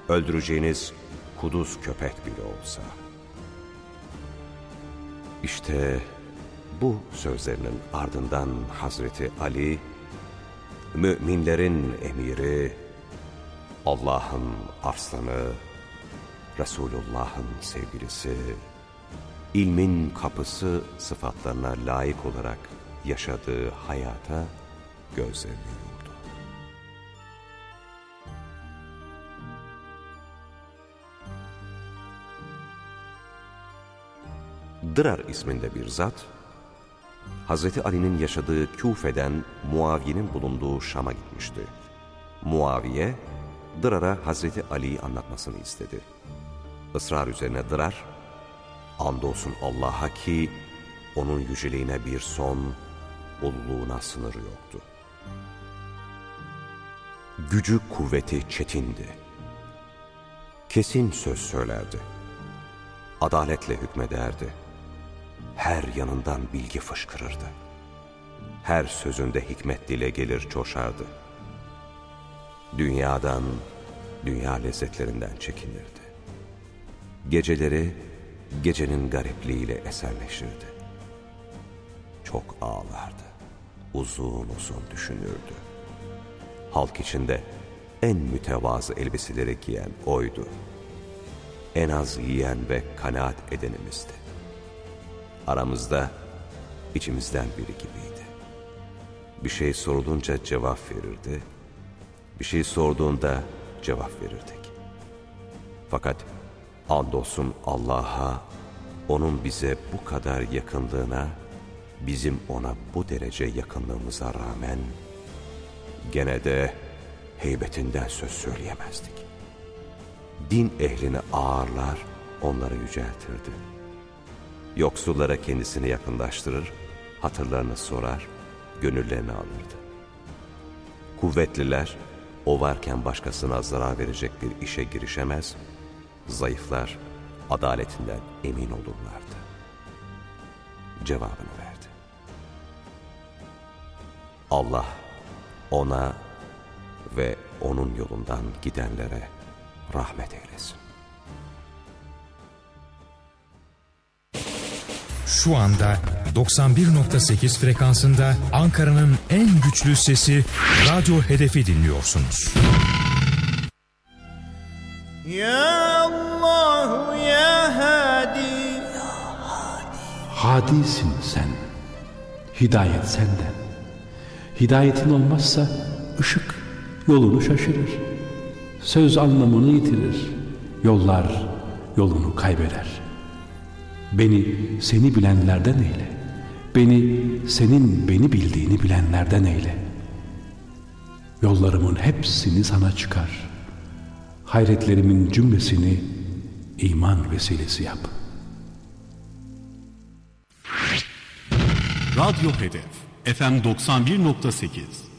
öldüreceğiniz kuduz köpek bile olsa. İşte bu sözlerinin ardından Hazreti Ali, müminlerin emiri, Allah'ın arslanı, Resulullah'ın sevgilisi, ilmin kapısı sıfatlarına layık olarak yaşadığı hayata gözlerini yumdu. Dırar isminde bir zat, Hazreti Ali'nin yaşadığı Küfe'den Muaviye'nin bulunduğu Şam'a gitmişti. Muaviye, Dırar'a Hazreti Ali'yi anlatmasını istedi. Israr üzerine Dırar, andolsun Allah'a ki onun yüceliğine bir son, ululuğuna sınır yoktu. Gücü kuvveti çetindi. Kesin söz söylerdi. Adaletle hükmederdi. Her yanından bilgi fışkırırdı. Her sözünde hikmet dile gelir coşardı. Dünyadan, dünya lezzetlerinden çekinirdi. Geceleri gecenin garipliğiyle eserleşirdi. Çok ağlardı. Uzun uzun düşünürdü. Halk içinde en mütevazı elbiseleri giyen oydu. En az yiyen ve kanaat edenimizdi. Aramızda içimizden biri gibiydi. Bir şey sorulunca cevap verirdi. Bir şey sorduğunda cevap verirdik. Fakat andolsun Allah'a, onun bize bu kadar yakınlığına, bizim ona bu derece yakınlığımıza rağmen gene de heybetinden söz söyleyemezdik. Din ehlini ağırlar, onları yüceltirdi. Yoksullara kendisini yakınlaştırır, hatırlarını sorar, gönüllerini alırdı. Kuvvetliler, o varken başkasına zarar verecek bir işe girişemez, zayıflar adaletinden emin olurlardı. Cevabını verdi. Allah ona ve onun yolundan gidenlere rahmet eylesin. Şu anda 91.8 frekansında Ankara'nın en güçlü sesi Radyo Hedef'i dinliyorsunuz. Ya Allah ya Hadi. Hadisin sen. Hidayet senden. Hidayetin olmazsa ışık yolunu şaşırır. Söz anlamını yitirir. Yollar yolunu kaybeder. Beni seni bilenlerden eyle. Beni senin beni bildiğini bilenlerden eyle. Yollarımın hepsini sana çıkar. Hayretlerimin cümlesini iman vesilesi yap. Radyo Hedef FM 91.8